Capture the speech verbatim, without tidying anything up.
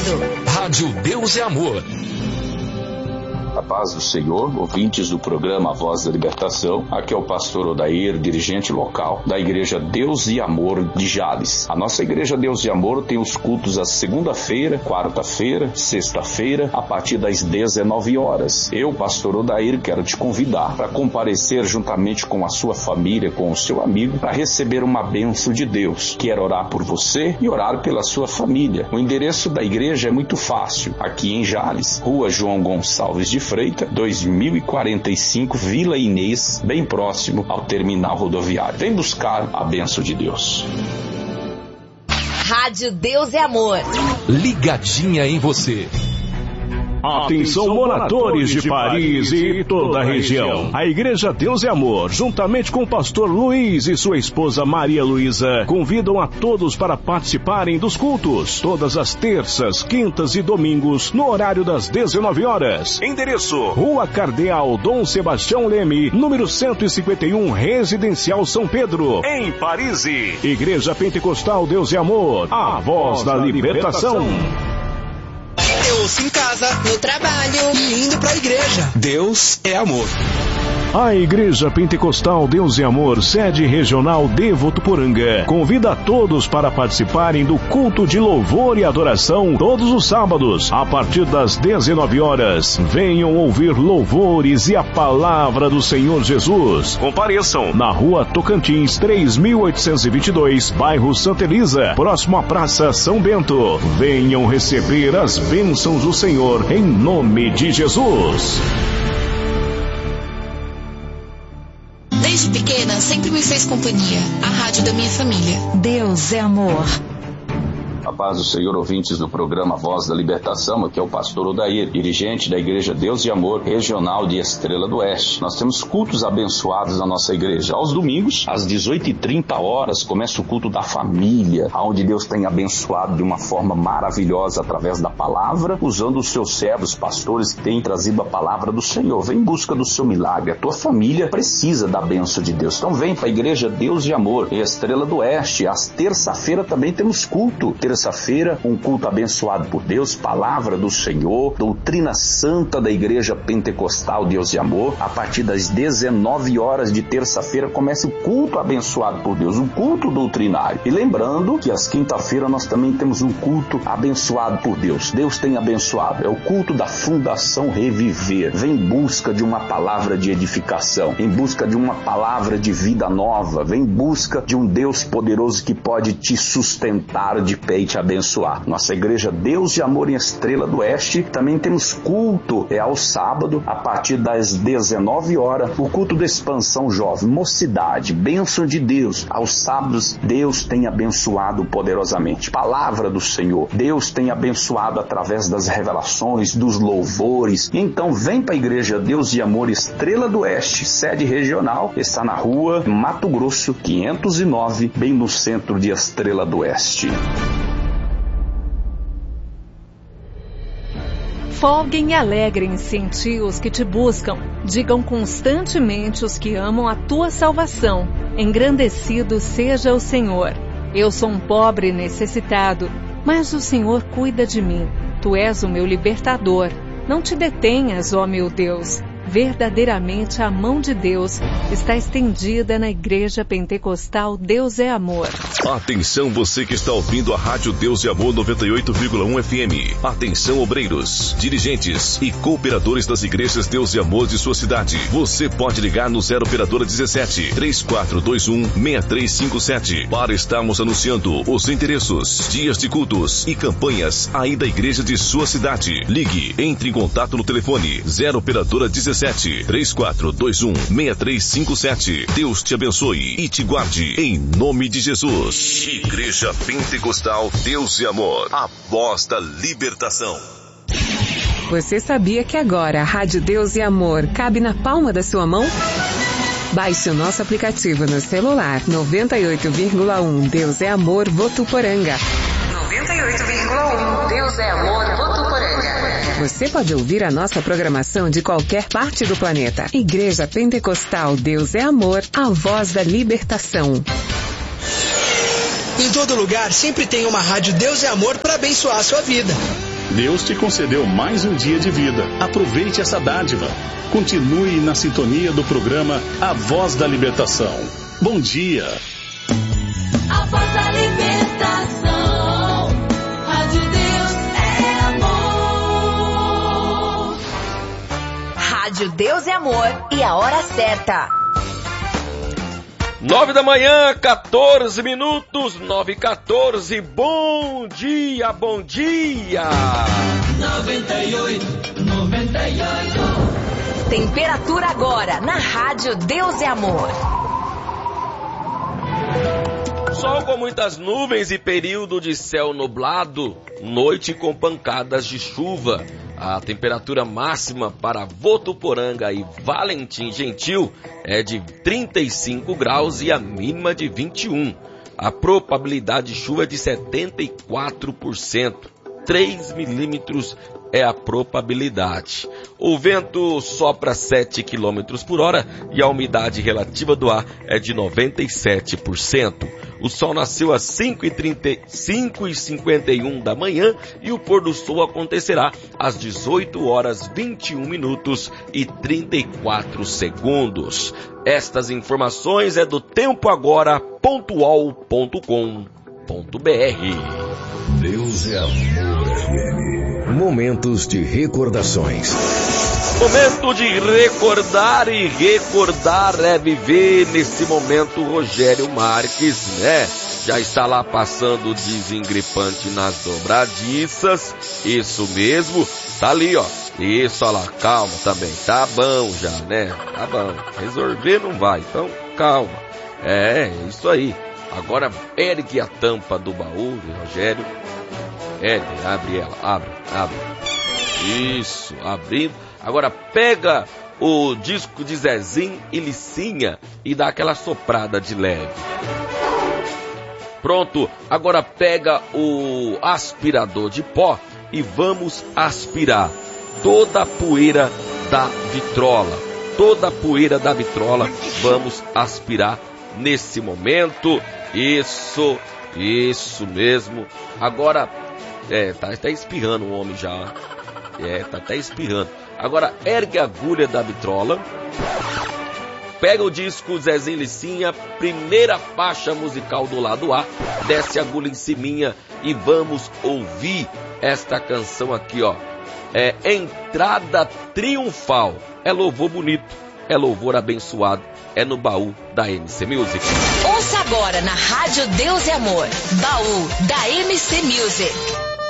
Dourado. Rádio Deus é Amor. A paz do Senhor, ouvintes do programa A Voz da Libertação. Aqui é o pastor Odair, dirigente local da Igreja Deus e Amor de Jales. A nossa Igreja Deus e Amor tem os cultos às segunda-feira, quarta-feira, sexta-feira, a partir das dezenove horas. Eu, pastor Odair, quero te convidar para comparecer juntamente com a sua família, com o seu amigo, para receber uma bênção de Deus. Quero orar por você e orar pela sua família. O endereço da igreja é muito fácil, aqui em Jales, Rua João Gonçalves de Freitas, dois mil e quarenta e cinco, Vila Inês, bem próximo ao terminal rodoviário. Vem buscar a bênção de Deus. Rádio Deus é Amor. Ligadinha em você. Atenção, moradores de Paris e toda a região. A Igreja Deus é Amor, juntamente com o pastor Luiz e sua esposa Maria Luísa, convidam a todos para participarem dos cultos, todas as terças, quintas e domingos, no horário das dezenove horas. Endereço: Rua Cardeal Dom Sebastião Leme, número cento e cinquenta e um, Residencial São Pedro, em Paris. Igreja Pentecostal Deus é Amor, a voz da libertação. Eu ouço em casa, no trabalho e indo pra igreja. Deus é amor. A Igreja Pentecostal Deus e Amor, sede regional de Votuporanga, convida a todos para participarem do culto de louvor e adoração todos os sábados, a partir das dezenove horas. Venham ouvir louvores e a palavra do Senhor Jesus. Compareçam na Rua Tocantins, três mil oitocentos e vinte e dois, bairro Santa Elisa, próximo à Praça São Bento. Venham receber as bênçãos do Senhor, em nome de Jesus. Desde pequena, sempre me fez companhia. A rádio da minha família. Deus é Amor. A paz do Senhor, ouvintes do programa Voz da Libertação. Aqui é o pastor Odair, dirigente da Igreja Deus e Amor, regional de Estrela do Oeste. Nós temos cultos abençoados na nossa igreja. Aos domingos, às dezoito e trinta horas, começa o culto da família, onde Deus tem abençoado de uma forma maravilhosa através da palavra, usando os seus servos, pastores que têm trazido a palavra do Senhor. Vem em busca do seu milagre. A tua família precisa da bênção de Deus. Então vem para a Igreja Deus e Amor, em Estrela do Oeste. Às terça-feira também temos culto. Terça-feira, um culto abençoado por Deus, palavra do Senhor, doutrina santa da Igreja Pentecostal Deus e Amor. A partir das dezenove horas de terça-feira começa o culto abençoado por Deus, um culto doutrinário. E lembrando que às quinta-feira nós também temos um culto abençoado por Deus. Deus tem abençoado. É o culto da Fundação Reviver. Vem em busca de uma palavra de edificação, em busca de uma palavra de vida nova. Vem em busca de um Deus poderoso que pode te sustentar de pé e te abençoar. Nossa Igreja Deus e Amor em Estrela do Oeste, também temos culto, é ao sábado, a partir das dezenove horas, o culto da expansão jovem, mocidade, bênção de Deus. Aos sábados, Deus tem abençoado poderosamente. Palavra do Senhor, Deus tem abençoado através das revelações, dos louvores. Então vem para a Igreja Deus e Amor Estrela do Oeste, sede regional, está na rua Mato Grosso, quinhentos e nove, bem no centro de Estrela do Oeste. Folguem e alegrem-se em ti os que te buscam. Digam constantemente os que amam a tua salvação. Engrandecido seja o Senhor. Eu sou um pobre necessitado, mas o Senhor cuida de mim. Tu és o meu libertador. Não te detenhas, ó meu Deus. Verdadeiramente a mão de Deus está estendida na Igreja Pentecostal Deus é Amor. Atenção, você que está ouvindo a Rádio Deus e Amor noventa e oito vírgula um F M. Atenção, obreiros, dirigentes e cooperadores das igrejas Deus e Amor de sua cidade. Você pode ligar no zero operadora dezessete, três quatro dois um, seis três cinco sete para estarmos anunciando os endereços, dias de cultos e campanhas aí da igreja de sua cidade. Ligue, entre em contato no telefone zero operadora dezessete, três quatro dois um, seis três cinco sete. Deus te abençoe e te guarde em nome de Jesus. Igreja Pentecostal Deus e Amor, a voz da libertação. Você sabia que agora a Rádio Deus e Amor cabe na palma da sua mão? Baixe o nosso aplicativo no celular. noventa e oito vírgula um Deus é Amor Votuporanga. noventa e oito vírgula um Deus é Amor Votuporanga. Você pode ouvir a nossa programação de qualquer parte do planeta. Igreja Pentecostal Deus é Amor, a voz da libertação. Em todo lugar sempre tem uma Rádio Deus é Amor para abençoar a sua vida. Deus te concedeu mais um dia de vida. Aproveite essa dádiva. Continue na sintonia do programa A Voz da Libertação. Bom dia. A Voz da Libertação. Rádio Deus é amor. Rádio Deus é amor e a hora certa. Nove da manhã, quatorze minutos, nove e quatorze, bom dia, bom dia! noventa e oito, noventa e oito. Temperatura agora, na Rádio Deus é Amor. Sol com muitas nuvens e período de céu nublado, noite com pancadas de chuva. A temperatura máxima para Votuporanga e Valentim Gentil é de trinta e cinco graus e a mínima de vinte e um. A probabilidade de chuva é de setenta e quatro por cento. três milímetros é a probabilidade. O vento sopra sete quilômetros por hora e a umidade relativa do ar é de noventa e sete por cento. O sol nasceu às cinco e cinquenta e um da manhã e o pôr do sol acontecerá às dezoito horas vinte e um minutos e trinta e quatro segundos. Estas informações é do tempo agora ponto u o l ponto com ponto b r. Deus é amor F M. Momentos de recordações. Momento de recordar, e recordar é viver nesse momento. Rogério Marques, né? Já está lá passando desengripante nas dobradiças. Isso mesmo, tá ali, ó. Isso, olha lá, calma também. Tá bom já, né? Tá bom. Resolver não vai, então calma. É, isso aí. Agora ergue a tampa do baú, Rogério. Ergue, abre ela, abre, abre. Isso, abrindo. Agora pega o disco de Zezinho e Licinha e dá aquela soprada de leve. Pronto, agora pega o aspirador de pó e vamos aspirar toda a poeira da vitrola. Toda a poeira da vitrola vamos aspirar nesse momento. Isso, isso mesmo. Agora, é, tá até espirrando o homem já. É, tá até espirrando. Agora, ergue a agulha da vitrola. Pega o disco Zezinho Licinha, primeira faixa musical do lado A. Desce a agulha em ciminha e vamos ouvir esta canção aqui, ó. É Entrada Triunfal. É louvor bonito, é louvor abençoado. É no baú da M C Music. Ouça agora na Rádio Deus é Amor, baú da M C Music.